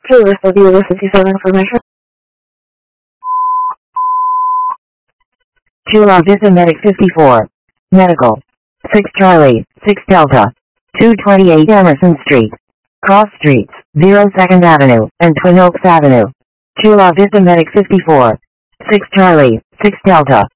Chula Vista 67 for Metro. Chula Vista Medic 54. Medical. 6 Charlie, 6 Delta. 228 Emerson Street. Cross Streets, 02nd Avenue, and Twin Oaks Avenue. Chula Vista Medic 54. 6 Charlie, 6 Delta.